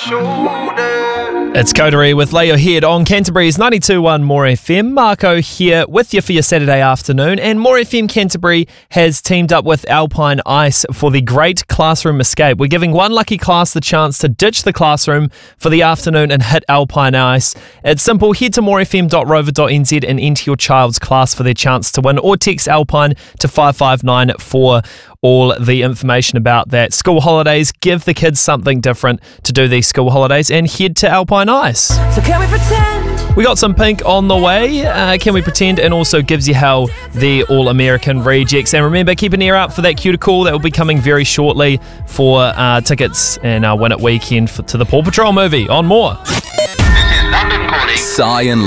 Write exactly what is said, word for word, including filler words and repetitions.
It's Coterie with Lay Your Head on Canterbury's ninety-two point one More F M. Marco here with you for your Saturday afternoon. And More F M Canterbury has teamed up with Alpine Ice for the Great Classroom Escape. We're giving one lucky class the chance to ditch the classroom for the afternoon and hit Alpine Ice. It's simple. Head to more f m dot rover dot n z and enter your child's class for their chance to win, or text Alpine to five five nine for all the information about that. School holidays, give the kids something different to do these school holidays and head to Alpine Ice. So can we pretend? We got some Pink on the way, uh, Can We Pretend, and also Gives You Hell, the All-American Rejects. And remember, keep an ear out for that cue to call that will be coming very shortly for uh, tickets and our Win It weekend for, to the Paw Patrol movie on More. This is London calling. Cyan